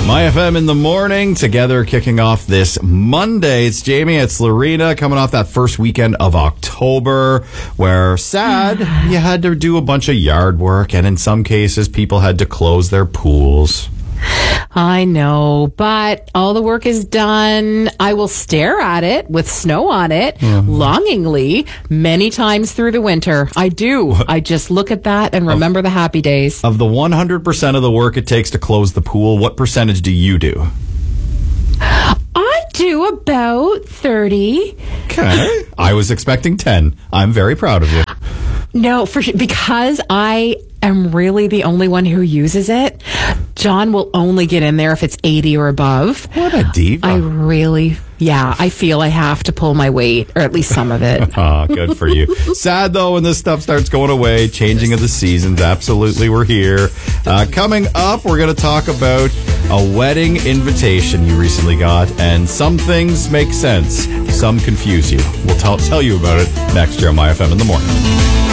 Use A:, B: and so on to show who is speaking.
A: My FM in the morning, together kicking off this Monday. It's Jamie, it's Lorena, coming off that first weekend of October, where sad, you had to do a bunch of yard work, and in some cases, people had to close their pools.
B: I know, but all the work is done. I will stare at it with snow on it longingly many times through the winter. I do. I just look at that and remember the happy days.
A: Of the 100% of the work it takes to close the pool, what percentage do you do?
B: I do about 30.
A: Okay. I was expecting 10. I'm very proud of you.
B: No, because I am really the only one who uses it. John will only get in there if it's 80 or above.
A: What a diva.
B: I feel I have to pull my weight, or at least some of it.
A: Oh, good for you. Sad, though, when this stuff starts going away, changing of the seasons. Absolutely, we're here. Coming up, we're going to talk about a wedding invitation you recently got, and some things make sense. Some confuse you. We'll tell you about it next year on My FM in the morning.